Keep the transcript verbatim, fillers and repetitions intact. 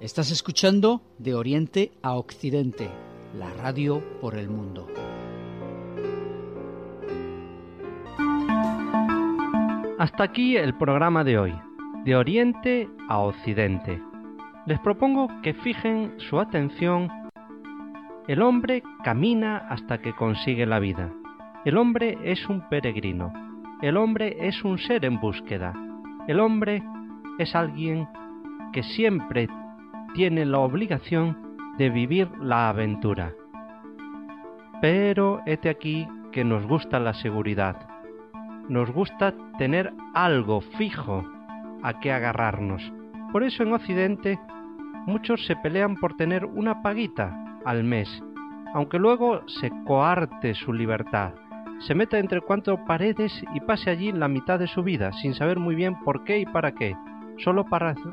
Estás escuchando De Oriente a Occidente, la radio por el mundo. Hasta aquí el programa de hoy, De Oriente a Occidente. Les propongo que fijen su atención. El hombre camina hasta que consigue la vida. El hombre es un peregrino. El hombre es un ser en búsqueda. El hombre es alguien que siempre tiene la obligación de vivir la aventura. Pero hete aquí que nos gusta la seguridad. Nos gusta tener algo fijo a que agarrarnos. Por eso en Occidente muchos se pelean por tener una paguita al mes, aunque luego se coarte su libertad, se meta entre cuatro paredes y pase allí la mitad de su vida sin saber muy bien por qué y para qué, solo para